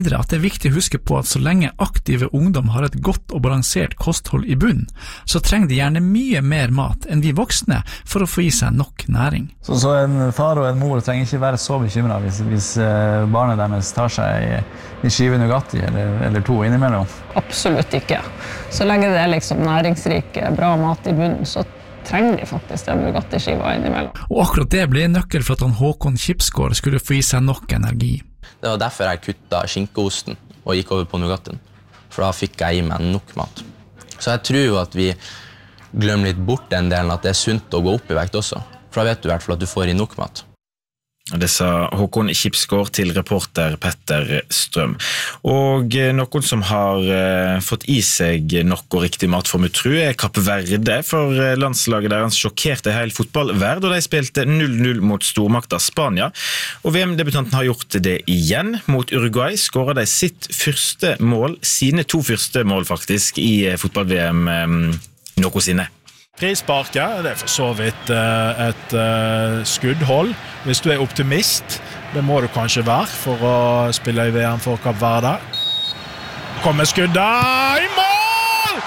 At det viktig å huske på at så lenge aktive ungdom har et godt og balansert kosthold i bunn, så trenger de gjerne mye mer mat enn vi voksne for å få i seg nok næring. Så en far og en mor trenger ikke være så bekymret hvis barnet deres tar seg en skive Nugatti eller to innimellom? Absolutt ikke. Så lenge det liksom næringsrik, bra mat i bunnen, så trenger de faktisk den Nugatti-skiva innimellom. Og akkurat det ble en nøkkel for at Håkon Kipsgaard skulle få i seg nok energi. Det var derfor jeg kuttet skinkeosten og gikk over på Nugattien. For da fikk jeg i meg nok mat. Så jeg tror jo at vi glemmer litt bort den delen at det sunt å gå opp i vekt også. For da vet du I hvert fall at du får I nok mat. Det sa Håkon Kipsgaard til reporter Petter Strøm. Og noen som har fått I seg nok og riktig matform tror Kapp Verde, for landslaget deres sjokkerte hele fotballverd, og de spilte 0-0 mot stormakta Spania. Og VM-debutanten har gjort det igjen. Mot Uruguay skåret de sitt første mål, sine to første mål faktisk, I fotball-VM noensinne. Frisparket, det for så vidt et skuddhold. Hvis du optimist, det må du kanskje være for å spille I VM for Kapp Verde. Kommer skuddet I mål!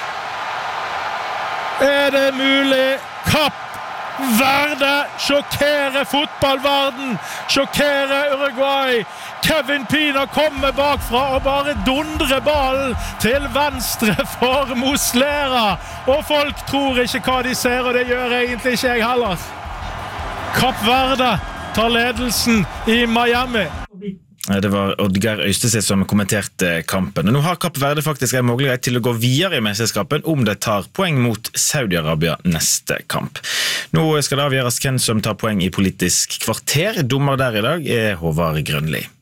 Det mulig? Kapp Verde sjokkerer fotballverden, sjokkerer Uruguay. Kevin Pina kommer bakfra og bare dundrer ballen til venstre for Muslera. Og folk tror ikke hva de ser, og det gjør egentlig ikke jeg heller. Kapp Verde tar ledelsen I Miami. Det var Oddgeir Øystese som kommenterte kampen. Nå har Kapp Verde faktisk en mulighet til å gå videre I mesterskapen om det tar poeng mot Saudi-Arabia neste kamp. Nå skal det avgjøres hvem som tar poeng I Politisk kvarter. Dommer der I dag Håvard Grønli.